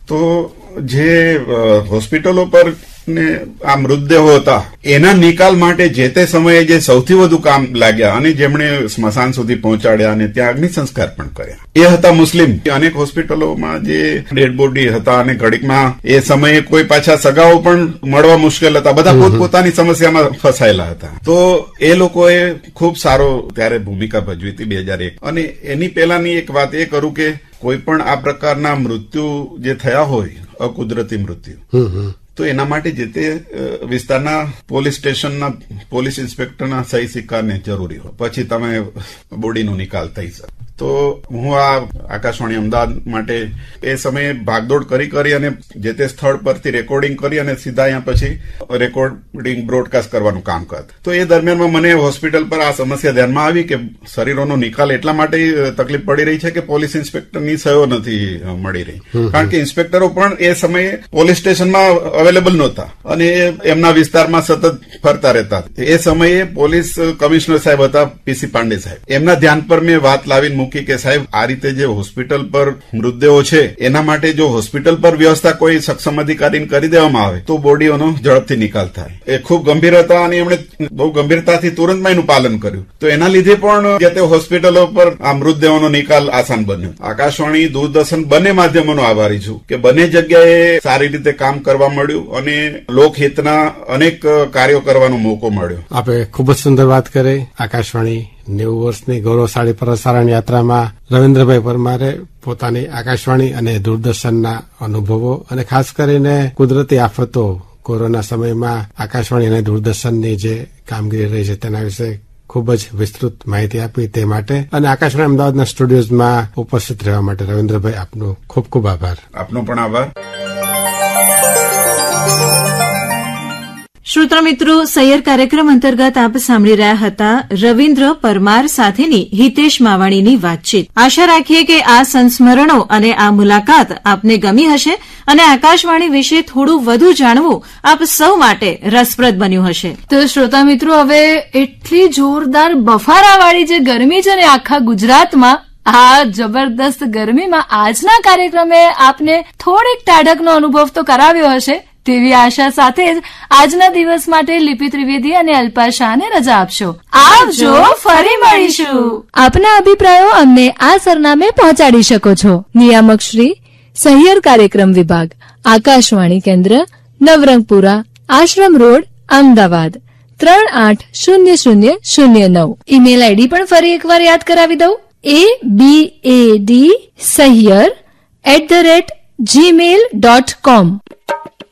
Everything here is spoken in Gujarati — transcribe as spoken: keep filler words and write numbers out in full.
તો જે હોસ્પિટલો પર ને આ મૃતદેહો હતા એના નિકાલ માટે જે તે સમયે જે સૌથી વધુ કામ લાગ્યા અને જેમણે સ્મશાન સુધી પહોંચાડ્યા અને ત્યાં અગ્નિ સંસ્કાર પણ કર્યા એ હતા મુસ્લિમ. અનેક હોસ્પિટલોમાં જે ડેડ બોડી હતા અને ઘડીકમાં એ સમયે કોઈ પાછા સગાઓ પણ મળવા મુશ્કેલ હતા. બધા પોતપોતાની સમસ્યામાં ફસાયેલા હતા. તો એ લોકોએ ખૂબ સારો ત્યારે ભૂમિકા ભજવી હતી બે હજાર એક. અને એની પહેલાની એક વાત એ કરું કે કોઈ પણ આ પ્રકારના મૃત્યુ જે થયા હોય અકુદરતી મૃત્યુ તો એના માટે જે તે વિસ્તારના પોલીસ સ્ટેશનના પોલીસ ઇન્સ્પેક્ટરના સહી સિક્કાને જરૂરી હોય પછી તમે બોડીનો નિકાલ થઈ શકે. તો હું આ આકાશવાણી અમદાવાદ માટે એ સમયે ભાગદોડ કરી કરી અને જે તે સ્થળ પરથી રેકોર્ડિંગ કરી અને સીધા અહીંયા પછી રેકોર્ડિંગ બ્રોડકાસ્ટ કરવાનું કામ કરતા. તો એ દરમિયાનમાં મને હોસ્પિટલ પર આ સમસ્યા ધ્યાનમાં આવી કે શરીરોનો નિકાલ એટલા માટે તકલીફ પડી રહી છે કે પોલીસ ઇન્સ્પેક્ટરની સહયો નથી મળી રહી. કારણ કે ઇન્સ્પેક્ટરો પણ એ સમયે પોલીસ સ્ટેશનમાં અવેલેબલ નહોતા અને એમના વિસ્તારમાં સતત ફરતા રહેતા. એ સમયે પોલીસ કમિશનર સાહેબ હતા પીસી પાંડે સાહેબ. એમના ધ્યાન પર મેં વાત લાવીને કે સાહેબ આ રીતે જે હોસ્પિટલ પર મૃતદેહો છે એના માટે જો હોસ્પિટલ પર વ્યવસ્થા કોઈ સક્ષમ અધિકારીને કરી દેવામાં આવે તો બોડીઓનો ઝડપથી નિકાલ થાય. એ ખૂબ ગંભીર હતા અને એમણે બહુ ગંભીરતાથી તુરંતમાં એનું પાલન કર્યું. તો એના લીધે પણ જે તે હોસ્પિટલો પર આ મૃતદેહોનો નિકાલ આસાન બન્યો. આકાશવાણી, દૂરદર્શન બંને માધ્યમોનો આભારી છું કે બંને જગ્યાએ સારી રીતે કામ કરવા મળ્યું અને લોકહિતના અનેક કાર્યો કરવાનો મોકો મળ્યો. આપે ખૂબ જ સુંદર વાત કરી. આકાશવાણી નેવું વર્ષની ગૌરવશાળી પ્રસારણ યાત્રામાં રવિન્દ્રભાઈ પરમારે પોતાની આકાશવાણી અને દૂરદર્શનના અનુભવો અને ખાસ કરીને કુદરતી આફતો કોરોના સમયમાં આકાશવાણી અને દૂરદર્શનની જે કામગીરી રહી છે તેના વિશે ખૂબ જ વિસ્તૃત માહિતી આપી તે માટે અને આકાશવાણી અમદાવાદના સ્ટુડિયોઝમાં ઉપસ્થિત રહેવા માટે રવિન્દ્રભાઈ આપનો ખૂબ ખૂબ આભાર. આપનો પણ આભાર. શ્રોતા મિત્રો, સૈયર કાર્યક્રમ અંતર્ગત આપ સાંભળી રહ્યા હતા રવિન્દ્ર પરમાર સાથેની હિતેશ માવાણીની વાતચીત. આશા રાખીએ કે આ સંસ્મરણો અને આ મુલાકાત આપને ગમી હશે અને આકાશવાણી વિશે થોડું વધુ જાણવું આપ સૌ માટે રસપ્રદ બન્યું હશે. તો શ્રોતા મિત્રો, હવે એટલી જોરદાર બફારાવાળી જે ગરમી છે ને આખા ગુજરાતમાં, આ જબરદસ્ત ગરમીમાં આજના કાર્યક્રમે આપને થોડીક ટાઢકનો અનુભવ તો કરાવ્યો હશે તેવી આશા સાથે જ આજના દિવસ માટે લિપિ ત્રિવેદી અને અલ્પા શાહને રજા આપશો. આવજો, ફરી મળીશું. આપના અભિપ્રાયો અમને આ સરનામે પહોંચાડી શકો છો. નિયામક શ્રી, સહિયર કાર્યક્રમ વિભાગ, આકાશવાણી કેન્દ્ર, નવરંગપુરા, આશ્રમ રોડ, અમદાવાદ ત્રણ આઠ શૂન્ય શૂન્ય શૂન્ય નવ. ઈમેલ આઈડી પણ ફરી એકવાર યાદ કરાવી દઉં. એ બી એ D Sahiyar at the rate Gmail dot com.